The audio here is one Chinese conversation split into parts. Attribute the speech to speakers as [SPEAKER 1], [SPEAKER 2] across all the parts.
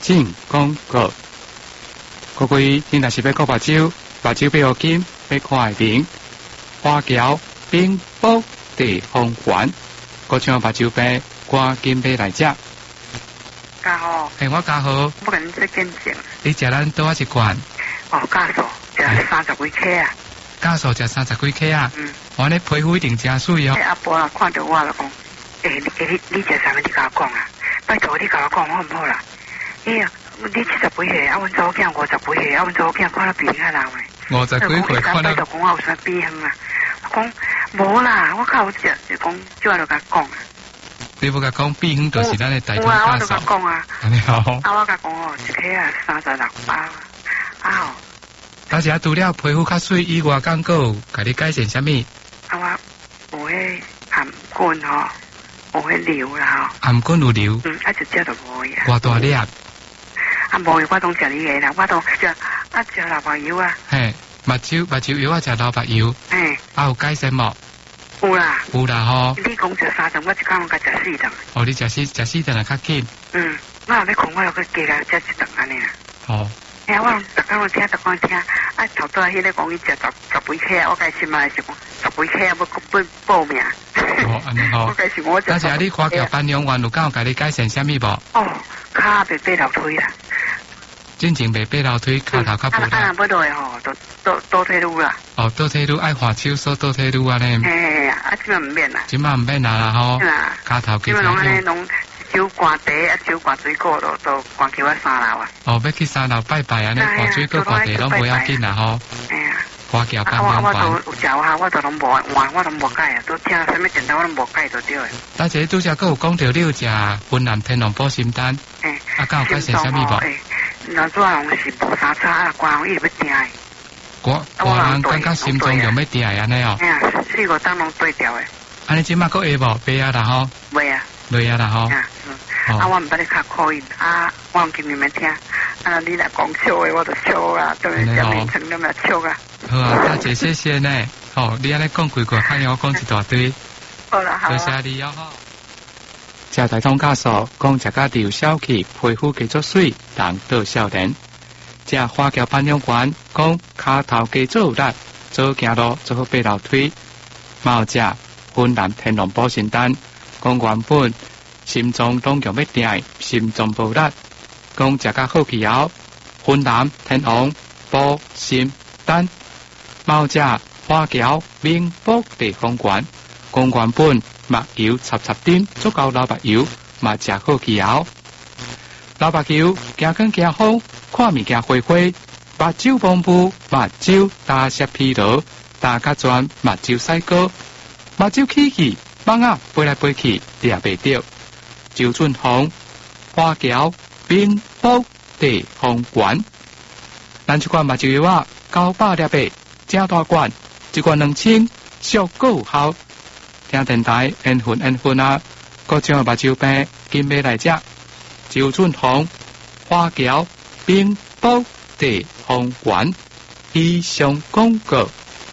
[SPEAKER 1] 进广告。各位，你若是要购目睭要好金，要看会明，花桥冰宝地方馆，各种目睭病，赶紧买来食。
[SPEAKER 2] 家好，
[SPEAKER 1] 我家好，
[SPEAKER 2] 不跟你做见证。
[SPEAKER 1] 你食咱多少一罐？
[SPEAKER 2] 哦，家数食30几克啊。
[SPEAKER 1] 家数食30几克啊？我呢皮肤一定真水哦。
[SPEAKER 2] 阿婆啊，看到我就讲，你食啥物？你甲我讲啊，拜托你甲我讲好唔好啦？你70几岁，啊，阮查某囝50几岁，啊，阮查某囝看到鼻啊老诶。
[SPEAKER 1] 50几岁看到。
[SPEAKER 2] 拜托讲我有啥鼻痕啊？我讲无啦，我靠，就讲就就甲讲啊。
[SPEAKER 1] 你要甲讲鼻痕就是咱的大众
[SPEAKER 2] 我就甲讲啊。
[SPEAKER 1] 你好。
[SPEAKER 2] 啊，我甲讲哦，一克啊36包啊。啊吼。
[SPEAKER 1] 但是啊，除了皮肤较水以外，敢有甲你改善啥物？
[SPEAKER 2] 啊，我有迄含棍吼，有迄瘤啦吼。
[SPEAKER 1] 含棍有瘤？
[SPEAKER 2] 啊，就这就无呀。
[SPEAKER 1] 偌大粒？啊，
[SPEAKER 2] 无我拢食你个啦，我都食食老白油啊。
[SPEAKER 1] 嘿，目睭油啊，食老白油。
[SPEAKER 2] 嘿。
[SPEAKER 1] 啊，有改善无？
[SPEAKER 2] 有啦。
[SPEAKER 1] 有啦吼。
[SPEAKER 2] 你讲食3顿，我一工拢甲食4顿。
[SPEAKER 1] 哦，你食4顿啊，较紧。
[SPEAKER 2] 我后要困，我就去加甲食1顿安尼啦。
[SPEAKER 1] 哦。
[SPEAKER 2] 哎呀，我逐工听，啊，头拄仔迄个讲伊食10几克，我开始嘛是讲10几克，要报命。
[SPEAKER 1] 哦，安尼好。
[SPEAKER 2] 我开始我食。
[SPEAKER 1] 但是啊，你花桥办养员有敢有甲你改善啥物无？
[SPEAKER 2] 哦，骹袂爬楼梯啦。
[SPEAKER 1] 进前袂爬楼梯，骹头较无力。
[SPEAKER 2] 啊，要落吼，倒退路啦。
[SPEAKER 1] 哦，倒退路爱换手锁倒退路安尼。
[SPEAKER 2] 嘿，啊，即摆唔免啦。
[SPEAKER 1] 即摆唔免啦吼。骹头
[SPEAKER 2] 即摆拢安尼拢。手挂茶啊，手挂水果都挂去我3楼啊。
[SPEAKER 1] 哦，要去3楼拜拜安尼，挂水果挂茶拢不要紧啦吼。
[SPEAKER 2] 哎呀，
[SPEAKER 1] 花桥办养员。
[SPEAKER 2] 我都有食下，我都拢无换，我都无改啊，都听啥物电台我拢无改就对诶。
[SPEAKER 1] 但是拄则佫有讲到你有食云南天龙保心丹，啊，敢有改善啥物无？
[SPEAKER 2] 老早拢是无啥差啊，肝一直要定诶。
[SPEAKER 1] 我人感觉心脏又要定诶安尼哦。
[SPEAKER 2] 哎呀，4、5档拢对调诶。
[SPEAKER 1] 安尼即马佫会无？袂啊啦吼。
[SPEAKER 2] 袂啊。
[SPEAKER 1] 袂啊啦吼。
[SPEAKER 2] 啊，我唔捌你较可以啊，我今日要听，啊，你来讲笑诶，我就笑啊，对，叫名称那么笑啊。
[SPEAKER 1] 好啊，大姐谢谢呢。哦，你安尼讲几句，看我讲一大堆。
[SPEAKER 2] 好啦，好。
[SPEAKER 1] 多谢你哦。食大通教授讲食甲流小气，皮肤加做水，人倒少年。食花桥办养员讲骹头加做有力，做行路做好爬楼梯。mau食云南天龙保心丹，讲原本。心脏拢强要定，心脏无力，讲食甲好气后，云南天王保心丹，mau食花桥明福地方馆，讲原本目油插点，足够老白油，嘛食好气后，老白油行光行风，看物件花花，目睭蒙雾，目睭大舌疲劳，大甲全目睭洗高，目睭起气，蚊仔飞来飞去，掠袂着。周俊宏花桥冰福地方馆，咱这款目睭药啊，900粒的，正大罐，一罐2000，效果有效。听电台缘分啊，各种目睭病，紧买来食。周俊宏花桥冰福地方馆，以上广告。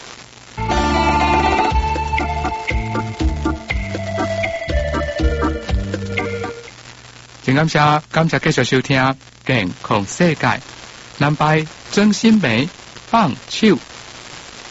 [SPEAKER 1] 真感谢继续收听健康世界，南派曾心梅放手